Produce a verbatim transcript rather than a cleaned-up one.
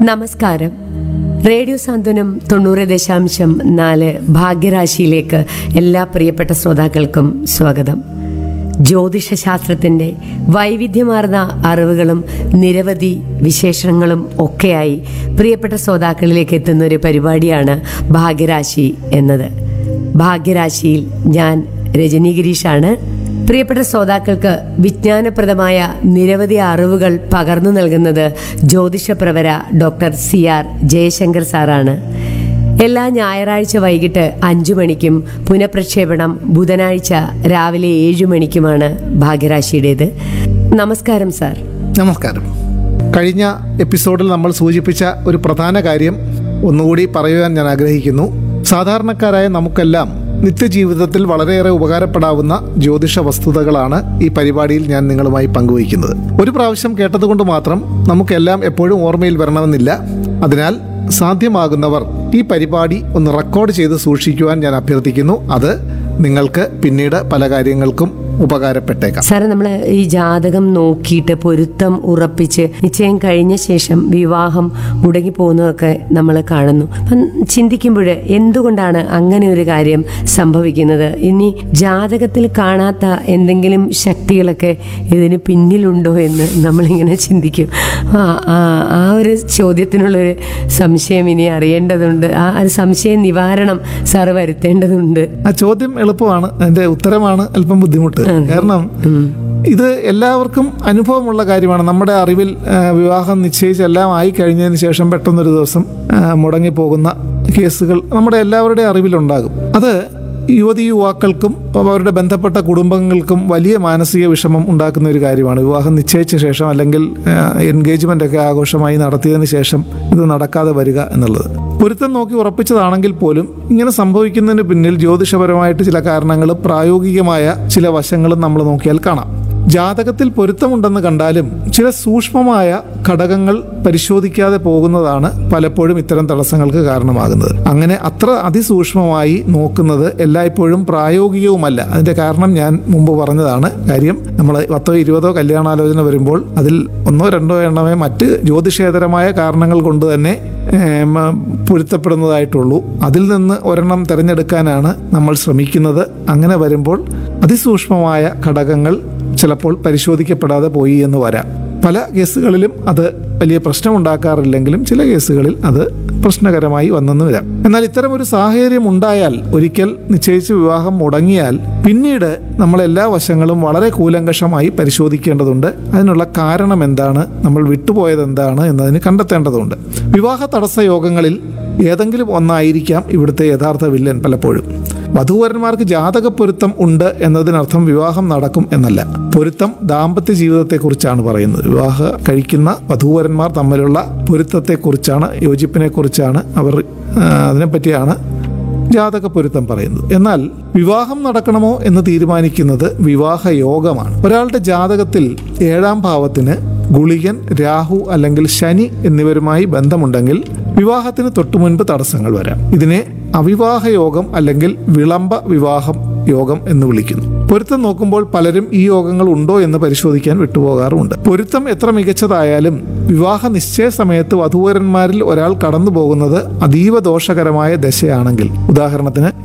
നമസ്കാരം. റേഡിയോ സാന്ത്വനം തൊണ്ണൂറ് ദശാംശം നാല് ഭാഗ്യരാശിയിലേക്ക് എല്ലാ പ്രിയപ്പെട്ട ശ്രോതാക്കൾക്കും സ്വാഗതം. ജ്യോതിഷശാസ്ത്രത്തിൻ്റെ വൈവിധ്യമാർന്ന അറിവുകളും നിരവധി വിശേഷണങ്ങളും ഒക്കെയായി പ്രിയപ്പെട്ട ശ്രോതാക്കളിലേക്ക് എത്തുന്ന ഒരു പരിപാടിയാണ് ഭാഗ്യരാശി എന്നത്. ഭാഗ്യരാശിയിൽ ഞാൻ രജനി ഗിരീഷാണ്. പ്രിയപ്പെട്ട ശ്രോതാക്കൾക്ക് വിജ്ഞാനപ്രദമായ നിരവധി അറിവുകൾ പകർന്നു നൽകുന്നത് ജ്യോതിഷപ്രവര ഡോക്ടർ സി ആർ ജയശങ്കർ സാറാണ്. എല്ലാ ഞായറാഴ്ച വൈകിട്ട് അഞ്ചു മണിക്കും പുനഃപ്രക്ഷേപണം ബുധനാഴ്ച രാവിലെ ഏഴു മണിക്കുമാണ് ഭാഗ്യരാശിയുടേത്. നമസ്കാരം സാർ. നമസ്കാരം. കഴിഞ്ഞ എപ്പിസോഡിൽ നമ്മൾ സൂചിപ്പിച്ച ഒരു പ്രധാന കാര്യം ഒന്നുകൂടി പറയുവാൻ ഞാൻ ആഗ്രഹിക്കുന്നു. സാധാരണക്കാരായ നമുക്കെല്ലാം നിത്യജീവിതത്തിൽ വളരെയേറെ ഉപകാരപ്പെടാവുന്ന ജ്യോതിഷ വസ്തുതകളാണ് ഈ പരിപാടിയിൽ ഞാൻ നിങ്ങളുമായി പങ്കുവയ്ക്കുന്നത്. ഒരു പ്രാവശ്യം കേട്ടതുകൊണ്ട് മാത്രം നമുക്കെല്ലാം എപ്പോഴും ഓർമ്മയിൽ വരണമെന്നില്ല. അതിനാൽ സാധ്യമാകുന്നവർ ഈ പരിപാടി ഒന്ന് റെക്കോർഡ് ചെയ്ത് സൂക്ഷിക്കുവാൻ ഞാൻ അഭ്യർത്ഥിക്കുന്നു. അത് നിങ്ങൾക്ക് പിന്നീട് പല കാര്യങ്ങൾക്കും ഉപകാരപ്പെട്ടേക്കാം. സാറേ, നമ്മൾ ഈ ജാതകം നോക്കിയിട്ട് പൊരുത്തം ഉറപ്പിച്ച് നിശ്ചയം കഴിഞ്ഞ ശേഷം വിവാഹം മുടങ്ങി പോകുന്നതൊക്കെ നമ്മൾ കാണുന്നു. അപ്പം ചിന്തിക്കുമ്പോൾ എന്തുകൊണ്ടാണ് അങ്ങനെ ഒരു കാര്യം സംഭവിക്കുന്നത്? ഇനി ജാതകത്തിൽ കാണാത്ത എന്തെങ്കിലും ശക്തികളൊക്കെ ഇതിന് പിന്നിലുണ്ടോ എന്ന് നമ്മളിങ്ങനെ ചിന്തിക്കും. ആ ആ ഒരു ചോദ്യത്തിനുള്ളൊരു സംശയം ഇനി അറിയേണ്ടതുണ്ട്. ആ ഒരു സംശയ നിവാരണം സാറ് വരുത്തേണ്ടതുണ്ട്. ആ ചോദ്യം എളുപ്പമാണ്, അതിന്റെ ഉത്തരമാണ് അല്പം ബുദ്ധിമുട്ട്. കാരണം ഇത് എല്ലാവർക്കും അനുഭവമുള്ള കാര്യമാണ്. നമ്മുടെ അറിവിൽ വിവാഹം നിശ്ചയിച്ച് എല്ലാം ആയി കഴിഞ്ഞതിന് ശേഷം പെട്ടെന്നൊരു ദിവസം മുടങ്ങിപ്പോകുന്ന കേസുകൾ നമ്മുടെ എല്ലാവരുടെയും അറിവിലുണ്ടാകും. അത് യുവതി യുവാക്കൾക്കും അവരുടെ ബന്ധപ്പെട്ട കുടുംബങ്ങൾക്കും വലിയ മാനസിക വിഷമം ഉണ്ടാക്കുന്ന ഒരു കാര്യമാണ്. വിവാഹം നിശ്ചയിച്ച ശേഷം അല്ലെങ്കിൽ എൻഗേജ്മെന്റ് ഒക്കെ ആഘോഷമായി നടത്തിയതിന് ശേഷം ഇത് നടക്കാതെ വരിക എന്നുള്ളത്. പൊരുത്തം നോക്കി ഉറപ്പിച്ചതാണെങ്കിൽ പോലും ഇങ്ങനെ സംഭവിക്കുന്നതിന് പിന്നിൽ ജ്യോതിഷപരമായിട്ട് ചില കാരണങ്ങളും പ്രായോഗികമായ ചില വശങ്ങളും നമ്മൾ നോക്കിയാൽ കാണാം. ജാതകത്തിൽ പൊരുത്തമുണ്ടെന്ന് കണ്ടാലും ചില സൂക്ഷ്മമായ ഘടകങ്ങൾ പരിശോധിക്കാതെ പോകുന്നതാണ് പലപ്പോഴും ഇത്തരം തടസ്സങ്ങൾക്ക് കാരണമാകുന്നത്. അങ്ങനെ അത്ര അതിസൂക്ഷ്മമായി നോക്കുന്നത് എല്ലായ്പ്പോഴും പ്രായോഗികവുമല്ല. അതിന്റെ കാരണം ഞാൻ മുമ്പ് പറഞ്ഞതാണ്. കാര്യം നമ്മൾ പത്തോ ഇരുപതോ കല്യാണാലോചന വരുമ്പോൾ അതിൽ ഒന്നോ രണ്ടോ എണ്ണമേ മറ്റ് ജ്യോതിഷേതരമായ കാരണങ്ങൾ കൊണ്ട് തന്നെ പൊരുത്തപ്പെടുന്നതായിട്ടുള്ളൂ. അതിൽ നിന്ന് ഒരെണ്ണം തിരഞ്ഞെടുക്കാനാണ് നമ്മൾ ശ്രമിക്കുന്നത്. അങ്ങനെ വരുമ്പോൾ അതിസൂക്ഷ്മമായ ഘടകങ്ങൾ ചിലപ്പോൾ പരിശോധിക്കപ്പെടാതെ പോയി എന്ന് വരാം. പല കേസുകളിലും അത് വലിയ പ്രശ്നമുണ്ടാക്കാറില്ലെങ്കിലും ചില കേസുകളിൽ അത് പ്രശ്നകരമായി വന്നെന്ന് വരാം. എന്നാൽ ഇത്തരമൊരു സാഹചര്യം ഉണ്ടായാൽ, ഒരിക്കൽ നിശ്ചയിച്ച് വിവാഹം മുടങ്ങിയാൽ പിന്നീട് നമ്മൾ എല്ലാ വശങ്ങളും വളരെ കൂലങ്കഷമായി പരിശോധിക്കേണ്ടതുണ്ട്. അതിനുള്ള കാരണം എന്താണ്, നമ്മൾ വിട്ടുപോയത് എന്താണ് എന്നതിന് കണ്ടെത്തേണ്ടതുണ്ട്. വിവാഹ തടസ്സ യോഗങ്ങളിൽ ഏതെങ്കിലും ഒന്നായിരിക്കാം ഇവിടുത്തെ യഥാർത്ഥ വില്ലൻ. പലപ്പോഴും വധൂവരന്മാർക്ക് ജാതക പൊരുത്തം ഉണ്ട് എന്നതിനർത്ഥം വിവാഹം നടക്കും എന്നല്ല. പൊരുത്തം ദാമ്പത്യ ജീവിതത്തെക്കുറിച്ചാണ് പറയുന്നത്. വിവാഹ കഴിക്കുന്ന വധൂവരന്മാർ തമ്മിലുള്ള പൊരുത്തത്തെക്കുറിച്ചാണ്, യോജിപ്പിനെ കുറിച്ചാണ്, അവർ അതിനെപ്പറ്റിയാണ് ജാതക പൊരുത്തം പറയുന്നത്. എന്നാൽ വിവാഹം നടക്കണമോ എന്ന് തീരുമാനിക്കുന്നത് വിവാഹ യോഗമാണ്. ഒരാളുടെ ജാതകത്തിൽ ഏഴാം ഭാവത്തിന് ഗുളികൻ, രാഹു അല്ലെങ്കിൽ ശനി എന്നിവരുമായി ബന്ധമുണ്ടെങ്കിൽ വിവാഹത്തിന് തൊട്ടു മുൻപ് തടസ്സങ്ങൾ വരാം. ഇതിനെ അവിവാഹ യോഗം അല്ലെങ്കിൽ വിളംബ വിവാഹം യോഗം എന്ന് വിളിക്കുന്നു. പൊരുത്തം നോക്കുമ്പോൾ പലരും ഈ യോഗങ്ങൾ ഉണ്ടോ എന്ന് പരിശോധിക്കാൻ വിട്ടുപോകാറുമുണ്ട്. പൊരുത്തം എത്ര മികച്ചതായാലും വിവാഹ നിശ്ചയ സമയത്ത് വധൂവരന്മാരിൽ ഒരാൾ കടന്നു പോകുന്നത് അതീവ ദോഷകരമായ ദശയാണെങ്കിൽ, ഉദാഹരണത്തിന്